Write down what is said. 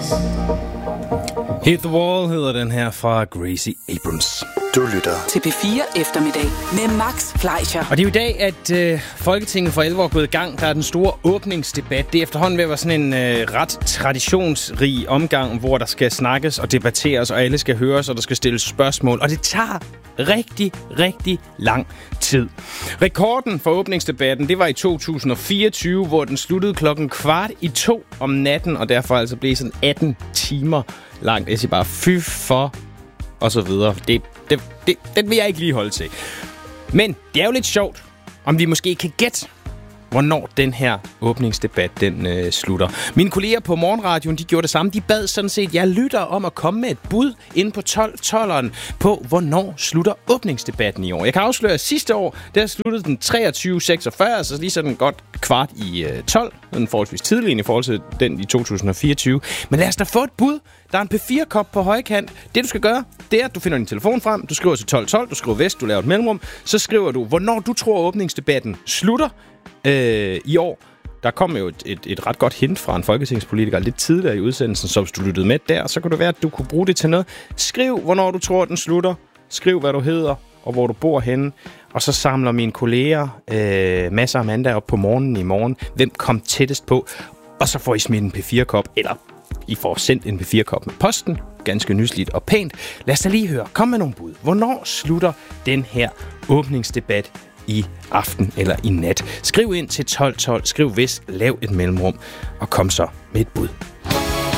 Hit the Wall hedder den her fra Gracie Abrams. Du lytter til P4 Eftermiddag med Max Fleischer. Og det er jo i dag, at Folketinget for 11 år er gået i gang. Der er den store åbningsdebat. Det er efterhånden ved at være sådan en ret traditionsrig omgang, hvor der skal snakkes og debatteres, og alle skal høres, og der skal stilles spørgsmål. Og det tager rigtig, rigtig lang tid. Rekorden for åbningsdebatten, det var i 2024, hvor den sluttede 1:15 om natten, og derfor altså blev sådan 18 timer langt. Jeg siger bare fy for, og så videre. Det vil jeg ikke lige holde til. Men det er jo lidt sjovt, om vi måske kan gætte, hvornår den her åbningsdebat den slutter. Mine kolleger på Morgenradioen, de gjorde det samme. De bad sådan set jer lytter om at komme med et bud inde på 12'eren på, hvornår slutter åbningsdebatten i år. Jeg kan afsløre, at sidste år, der sluttede den 23:46, altså lige sådan godt kvart i 12. Den forholdsvis tidlig i forhold til den i 2024. Men lad os da få et bud. Der er en P4-kop på højkant. Det, du skal gøre, det er, at du finder din telefon frem. Du skriver til 1212, du skriver vest, du laver et mellemrum. Så skriver du, hvornår du tror, åbningsdebatten slutter i år. Der kom jo et ret godt hint fra en folketingspolitiker lidt tidligere i udsendelsen, så hvis du lyttede med der, så kunne det være, at du kunne bruge det til noget. Skriv, hvornår du tror, den slutter. Skriv, hvad du hedder og hvor du bor henne. Og så samler mine kolleger, Mads og Amanda, op på morgenen i morgen. Hvem kom tættest på? Og så får I smidt en P4-kop, eller I får sendt en P4-kop med posten. Ganske nysligt og pænt. Lad os da lige høre. Kom med nogle bud. Hvornår slutter den her åbningsdebat i aften eller i nat? Skriv ind til 1212. Skriv hvis, lav et mellemrum, og kom så med et bud.